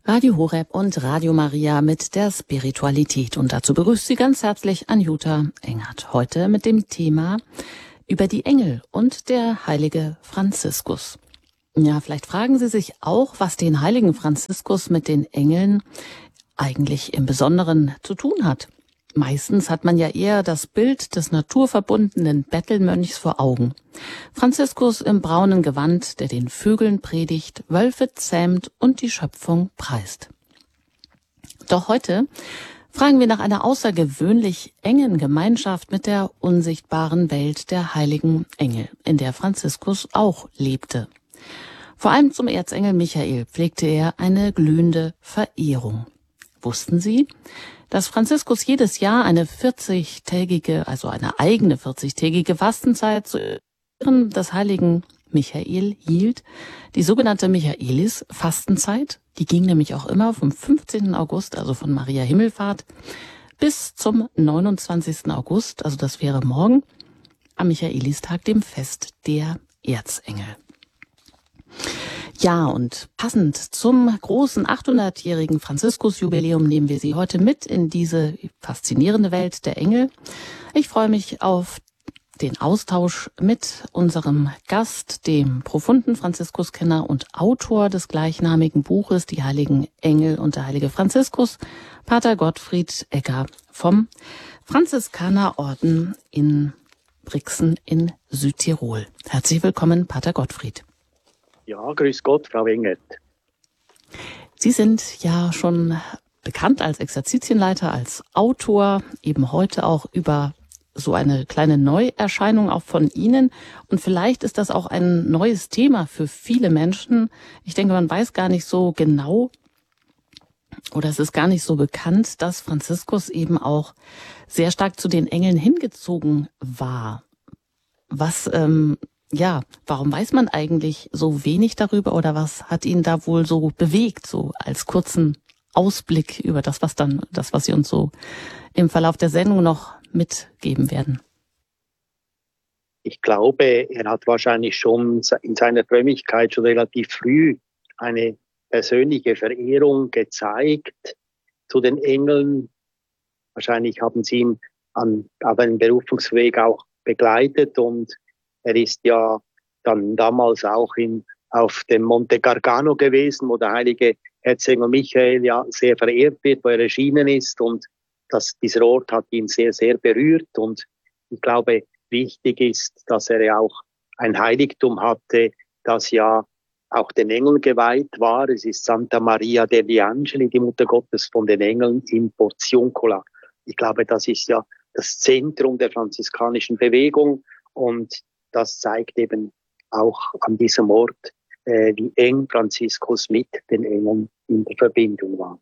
Radio Horeb und Radio Maria mit der Spiritualität. Und dazu begrüßt Sie ganz herzlich Anjuta Engert. Heute mit dem Thema über die Engel und der heilige Franziskus. Ja, vielleicht fragen Sie sich auch, was den heiligen Franziskus mit den Engeln eigentlich im Besonderen zu tun hat. Meistens hat man ja eher das Bild des naturverbundenen Bettelmönchs vor Augen. Franziskus im braunen Gewand, der den Vögeln predigt, Wölfe zähmt und die Schöpfung preist. Doch heute fragen wir nach einer außergewöhnlich engen Gemeinschaft mit der unsichtbaren Welt der heiligen Engel, in der Franziskus auch lebte. Vor allem zum Erzengel Michael pflegte er eine glühende Verehrung. Wussten Sie, dass Franziskus jedes Jahr eine 40-tägige, also eine eigene 40-tägige Fastenzeit zu Ehren des heiligen Michael hielt? Die sogenannte Michaelis-Fastenzeit, die ging nämlich auch immer vom 15. August, also von Maria Himmelfahrt, bis zum 29. August, also das wäre morgen, am Michaelistag, dem Fest der Erzengel. Ja, und passend zum großen 800-jährigen Franziskus-Jubiläum nehmen wir Sie heute mit in diese faszinierende Welt der Engel. Ich freue mich auf den Austausch mit unserem Gast, dem profunden Franziskuskenner und Autor des gleichnamigen Buches Die heiligen Engel und der heilige Franziskus, Pater Gottfried Egger vom Franziskanerorden in Brixen in Südtirol. Herzlich willkommen, Pater Gottfried. Ja, grüß Gott, Frau Engert. Sie sind ja schon bekannt als Exerzitienleiter, als Autor, eben heute auch über so eine kleine Neuerscheinung auch von Ihnen. Und vielleicht ist das auch ein neues Thema für viele Menschen. Ich denke, man weiß gar nicht so genau oder es ist gar nicht so bekannt, dass Franziskus eben auch sehr stark zu den Engeln hingezogen war. Warum weiß man eigentlich so wenig darüber oder was hat ihn da wohl so bewegt, so als kurzen Ausblick über das, was Sie uns so im Verlauf der Sendung noch mitgeben werden? Ich glaube, er hat wahrscheinlich schon in seiner Frömmigkeit schon relativ früh eine persönliche Verehrung gezeigt zu den Engeln. Wahrscheinlich haben sie ihn auf einem Berufungsweg auch begleitet und er ist ja dann damals auch auf dem Monte Gargano gewesen, wo der heilige Erzengel Michael ja sehr verehrt wird, wo er erschienen ist. Und dieser Ort hat ihn sehr, sehr berührt. Und ich glaube, wichtig ist, dass er ja auch ein Heiligtum hatte, das ja auch den Engeln geweiht war. Es ist Santa Maria degli Angeli, die Mutter Gottes von den Engeln in Porziuncola. Ich glaube, das ist ja das Zentrum der franziskanischen Bewegung und das zeigt eben auch an diesem Ort, wie eng Franziskus mit den Engeln in der Verbindung war.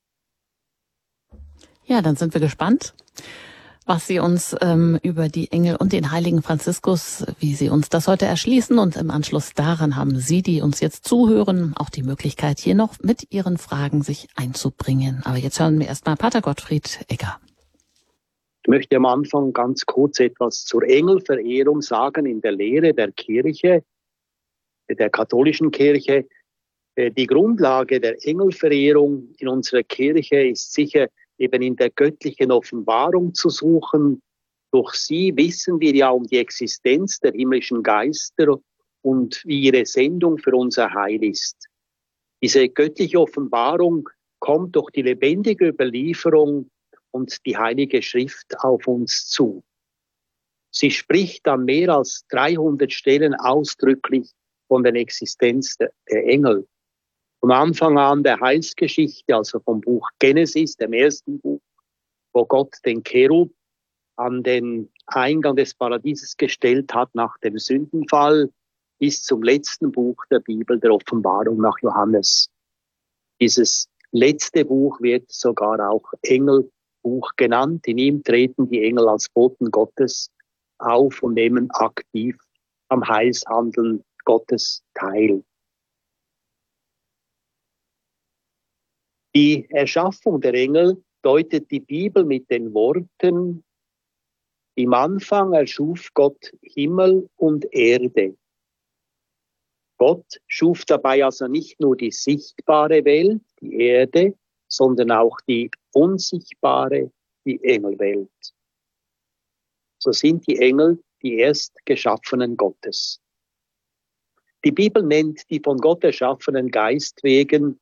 Ja, dann sind wir gespannt, was Sie uns über die Engel und den heiligen Franziskus, wie Sie uns das heute erschließen. Und im Anschluss daran haben Sie, die uns jetzt zuhören, auch die Möglichkeit, hier noch mit Ihren Fragen sich einzubringen. Aber jetzt hören wir erstmal Pater Gottfried Egger. Ich möchte am Anfang ganz kurz etwas zur Engelverehrung sagen in der Lehre der Kirche, der katholischen Kirche. Die Grundlage der Engelverehrung in unserer Kirche ist sicher eben in der göttlichen Offenbarung zu suchen. Durch sie wissen wir ja um die Existenz der himmlischen Geister und wie ihre Sendung für unser Heil ist. Diese göttliche Offenbarung kommt durch die lebendige Überlieferung und die Heilige Schrift auf uns zu. Sie spricht an mehr als 300 Stellen ausdrücklich von der Existenz der Engel. Vom Anfang an der Heilsgeschichte, also vom Buch Genesis, dem ersten Buch, wo Gott den Cherub an den Eingang des Paradieses gestellt hat nach dem Sündenfall, bis zum letzten Buch der Bibel, der Offenbarung nach Johannes. Dieses letzte Buch wird sogar auch Engelbuch genannt. In ihm treten die Engel als Boten Gottes auf und nehmen aktiv am Heilshandeln Gottes teil. Die Erschaffung der Engel deutet die Bibel mit den Worten: Im Anfang erschuf Gott Himmel und Erde. Gott schuf dabei also nicht nur die sichtbare Welt, die Erde, sondern auch die unsichtbare, die Engelwelt. So sind die Engel die Erstgeschaffenen Gottes. Die Bibel nennt die von Gott erschaffenen Geistwesen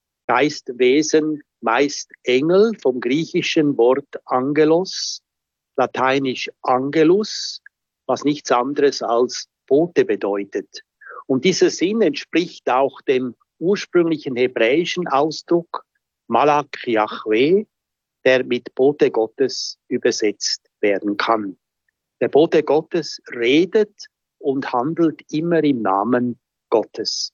meist Engel, vom griechischen Wort Angelos, lateinisch Angelus, was nichts anderes als Bote bedeutet. Und dieser Sinn entspricht auch dem ursprünglichen hebräischen Ausdruck Malak Yahweh, der mit Bote Gottes übersetzt werden kann. Der Bote Gottes redet und handelt immer im Namen Gottes.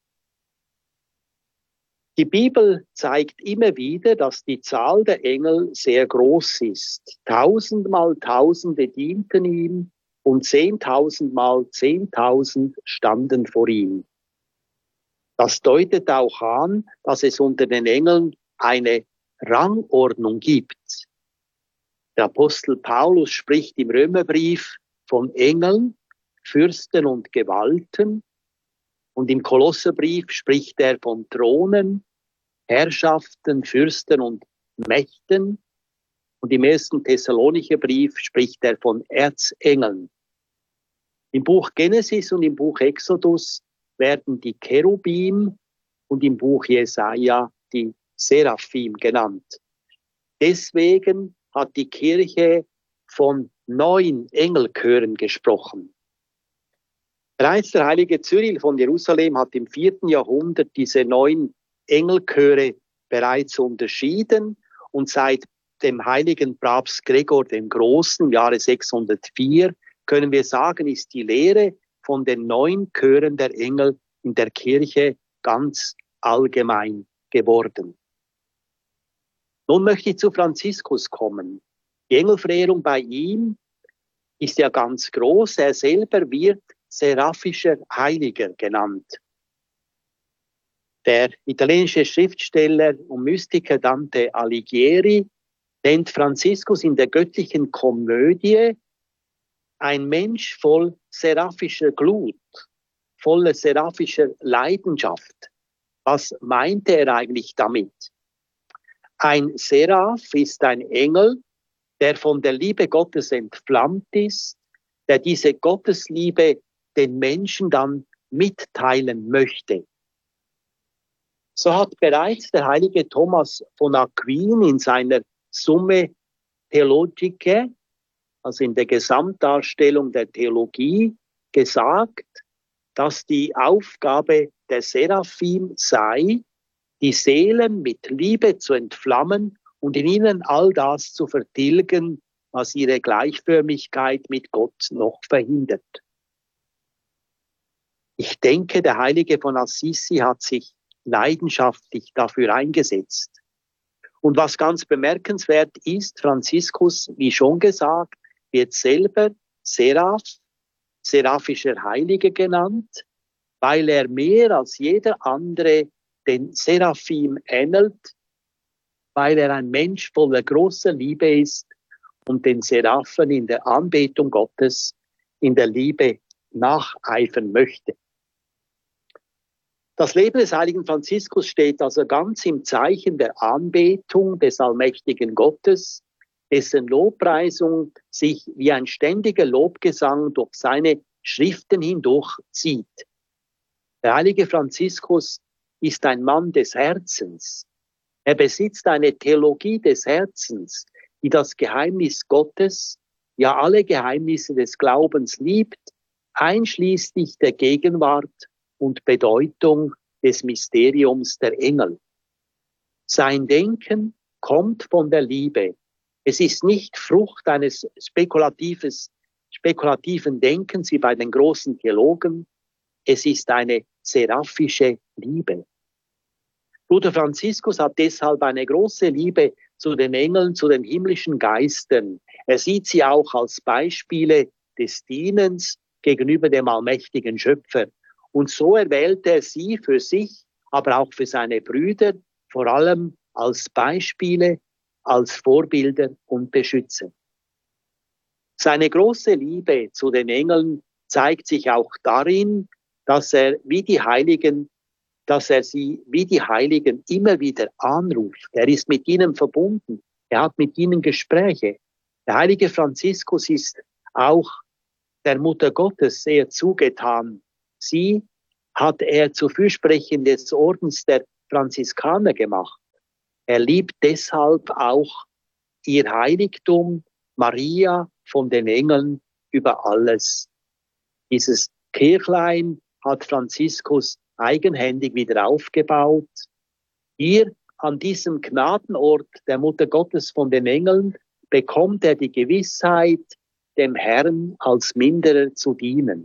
Die Bibel zeigt immer wieder, dass die Zahl der Engel sehr groß ist. 1000 mal Tausende dienten ihm und 10.000 mal 10.000 standen vor ihm. Das deutet auch an, dass es unter den Engeln eine Rangordnung gibt. Der Apostel Paulus spricht im Römerbrief von Engeln, Fürsten und Gewalten. Und im Kolosserbrief spricht er von Thronen, Herrschaften, Fürsten und Mächten. Und im 1. Thessalonicher Brief spricht er von Erzengeln. Im Buch Genesis und im Buch Exodus werden die Cherubim und im Buch Jesaja die Seraphim genannt. Deswegen hat die Kirche von 9 Engelchören gesprochen. Bereits der heilige Cyril von Jerusalem hat im 4. Jahrhundert diese 9 Engelchöre bereits unterschieden und seit dem heiligen Papst Gregor dem Großen im Jahre 604 können wir sagen, ist die Lehre von den 9 Chören der Engel in der Kirche ganz allgemein geworden. Nun möchte ich zu Franziskus kommen. Die Engelverehrung bei ihm ist ja ganz groß. Er selber wird seraphischer Heiliger genannt. Der italienische Schriftsteller und Mystiker Dante Alighieri nennt Franziskus in der göttlichen Komödie ein Mensch voll seraphischer Glut, voller seraphischer Leidenschaft. Was meinte er eigentlich damit? Ein Seraph ist ein Engel, der von der Liebe Gottes entflammt ist, der diese Gottesliebe den Menschen dann mitteilen möchte. So hat bereits der heilige Thomas von Aquin in seiner Summa Theologiae, also in der Gesamtdarstellung der Theologie, gesagt, dass die Aufgabe der Seraphim sei, die Seelen mit Liebe zu entflammen und in ihnen all das zu vertilgen, was ihre Gleichförmigkeit mit Gott noch verhindert. Ich denke, der Heilige von Assisi hat sich leidenschaftlich dafür eingesetzt. Und was ganz bemerkenswert ist, Franziskus, wie schon gesagt, wird selber Seraph, seraphischer Heilige genannt, weil er mehr als jeder andere den Seraphim ähnelt, weil er ein Mensch voller großer Liebe ist und den Seraphen in der Anbetung Gottes, in der Liebe nacheifern möchte. Das Leben des heiligen Franziskus steht also ganz im Zeichen der Anbetung des allmächtigen Gottes, dessen Lobpreisung sich wie ein ständiger Lobgesang durch seine Schriften hindurch zieht. Der heilige Franziskus ist ein Mann des Herzens. Er besitzt eine Theologie des Herzens, die das Geheimnis Gottes, ja alle Geheimnisse des Glaubens liebt, einschließlich der Gegenwart und Bedeutung des Mysteriums der Engel. Sein Denken kommt von der Liebe. Es ist nicht Frucht eines spekulativen Denkens wie bei den großen Theologen. Es ist eine seraphische Liebe. Bruder Franziskus hat deshalb eine große Liebe zu den Engeln, zu den himmlischen Geistern. Er sieht sie auch als Beispiele des Dienens gegenüber dem allmächtigen Schöpfer. Und so erwählte er sie für sich, aber auch für seine Brüder, vor allem als Beispiele, als Vorbilder und Beschützer. Seine große Liebe zu den Engeln zeigt sich auch darin, dass er wie die Heiligen dass er sie wie die Heiligen immer wieder anruft. Er ist mit ihnen verbunden. Er hat mit ihnen Gespräche. Der heilige Franziskus ist auch der Mutter Gottes sehr zugetan. Sie hat er zur Fürsprecherin des Ordens der Franziskaner gemacht. Er liebt deshalb auch ihr Heiligtum, Maria von den Engeln über alles. Dieses Kirchlein hat Franziskus eigenhändig wieder aufgebaut. Hier an diesem Gnadenort der Mutter Gottes von den Engeln bekommt er die Gewissheit, dem Herrn als Minderer zu dienen.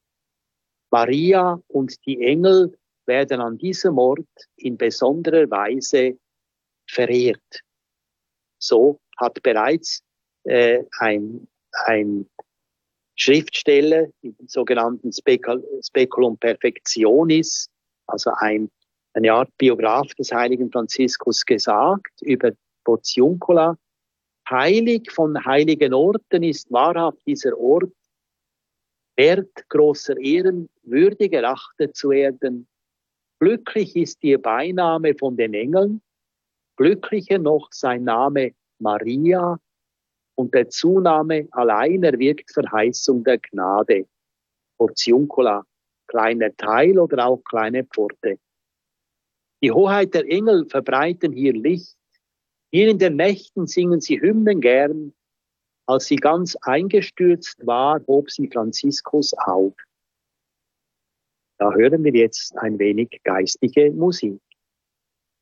Maria und die Engel werden an diesem Ort in besonderer Weise verehrt. So hat bereits ein Schriftsteller, den sogenannten Speculum Perfectionis, also eine Art Biograf des heiligen Franziskus, gesagt über Portiuncula: Heilig von heiligen Orten ist wahrhaft dieser Ort, wert großer Ehren, würdig erachtet zu werden. Glücklich ist ihr Beiname von den Engeln, glücklicher noch sein Name Maria, und der Zunahme allein erwirkt Verheißung der Gnade. Portiuncula, kleiner Teil oder auch kleine Pforte. Die Hoheit der Engel verbreiten hier Licht. Hier in den Nächten singen sie Hymnen gern. Als sie ganz eingestürzt war, hob sie Franziskus auf. Da hören wir jetzt ein wenig geistliche Musik.